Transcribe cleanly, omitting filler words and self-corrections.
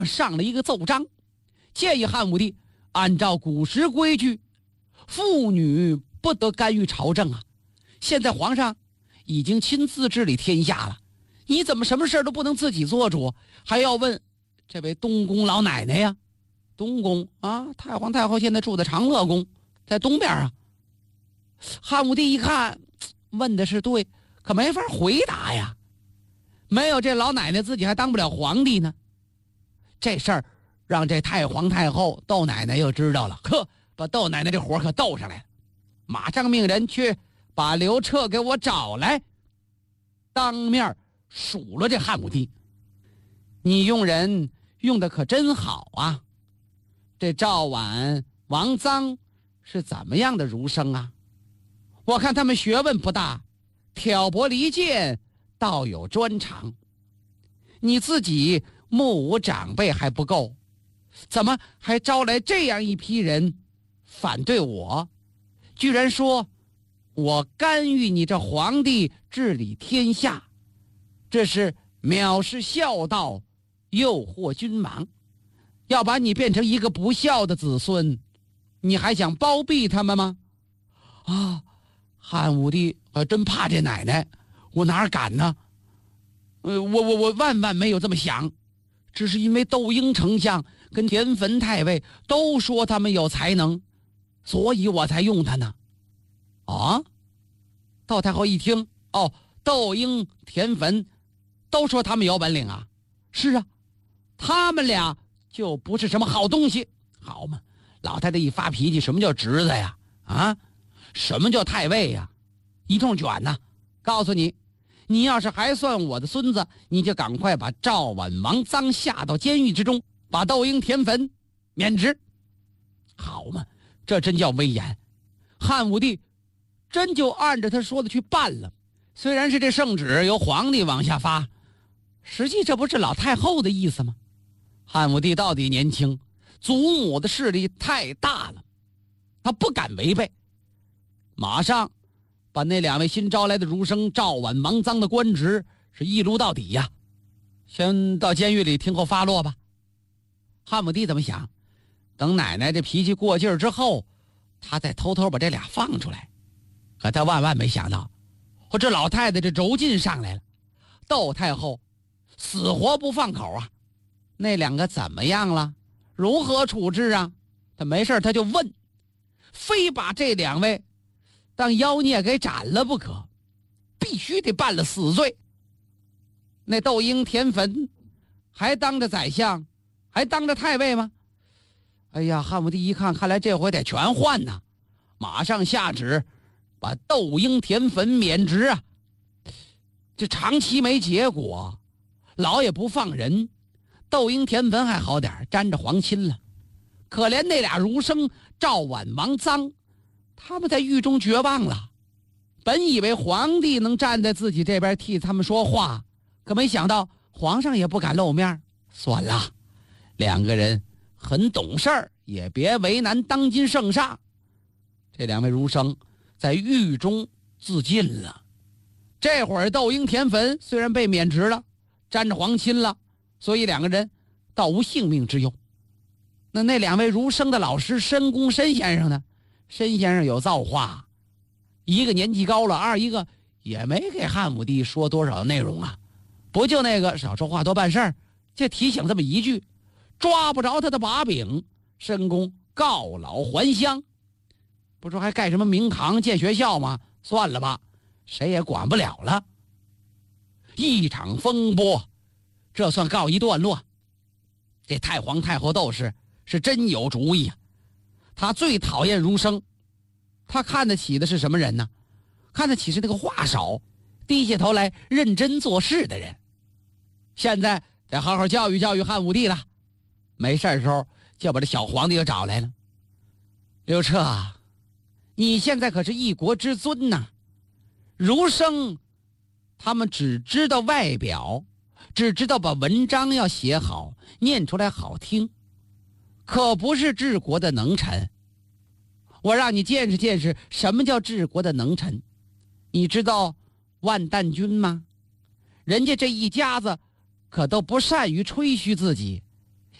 上了一个奏章，建议汉武帝按照古时规矩，妇女不得干预朝政啊。现在皇上已经亲自治理天下了，你怎么什么事都不能自己做主，还要问这位东宫老奶奶呀？东宫啊，太皇太后现在住在长乐宫，在东边啊。汉武帝一看，问的是对，可没法回答呀。没有这老奶奶，自己还当不了皇帝呢。这事儿让这太皇太后窦奶奶又知道了，呵，把窦奶奶这火可斗上来了，马上命人去把刘彻给我找来，当面数了这汉武帝。你用人用的可真好啊！这赵婉、王臧是怎么样的儒生啊？我看他们学问不大，挑拨离间倒有专长。你自己目无长辈还不够，怎么还招来这样一批人反对我？居然说我干预你这皇帝治理天下，这是藐视孝道，诱惑君王，要把你变成一个不孝的子孙，你还想包庇他们吗？啊，汉武帝真怕这奶奶，我哪敢呢？我万万没有这么想，只是因为窦婴丞相跟田汾太尉都说他们有才能，所以我才用他呢。啊，窦太后一听，哦，窦婴、田汾都说他们有本领啊。是啊，他们俩就不是什么好东西。好嘛，老太太一发脾气，什么叫侄子呀？啊，什么叫太尉呀？一通卷呐！告诉你，你要是还算我的孙子，你就赶快把赵婉、王臧下到监狱之中，把窦婴、田汾免职。好嘛，这真叫威严。汉武帝真就按着他说的去办了。虽然是这圣旨由皇帝往下发，实际这不是老太后的意思吗？汉武帝到底年轻，祖母的势力太大了，他不敢违背，马上把那两位新招来的儒生赵婉、王臧的官职是一撸到底呀。先到监狱里听候发落吧。汉武帝怎么想？等奶奶这脾气过劲儿之后，他再偷偷把这俩放出来。可他万万没想到，这老太太这轴劲上来了，窦太后死活不放口啊。那两个怎么样了？如何处置啊？他没事他就问，非把这两位当妖孽给斩了不可，必须得办了死罪。那窦婴、田汾还当着宰相，还当着太尉吗？哎呀，汉武帝一看，看来这回得全换呐，马上下旨把窦婴、田汾免职啊。这长期没结果，老也不放人。窦婴、田汾还好点，沾着皇亲了。可怜那俩儒生赵婉、王臧，他们在狱中绝望了。本以为皇帝能站在自己这边替他们说话，可没想到皇上也不敢露面。算了，两个人很懂事儿，也别为难当今圣上。这两位儒生在狱中自尽了。这会儿窦婴、田汾虽然被免职了，沾着皇亲了，所以两个人倒无性命之忧。那两位儒生的老师申公申先生呢？申先生有造化，一个年纪高了，二一个也没给汉武帝说多少内容啊，不就那个少说话多办事儿，就提醒这么一句，抓不着他的把柄，申公告老还乡。不说还盖什么明堂建学校吗？算了吧，谁也管不了了。一场风波这算告一段落。这太皇太后窦氏是真有主意啊，他最讨厌儒生，他看得起的是什么人呢？看得起是那个话少，低下头来认真做事的人。现在得好好教育教育汉武帝了，没事的时候就把这小皇帝给找来了。刘彻，你现在可是一国之尊呐，儒生他们只知道外表，只知道把文章要写好，念出来好听，可不是治国的能臣。我让你见识见识什么叫治国的能臣。你知道万旦君吗？人家这一家子可都不善于吹嘘自己，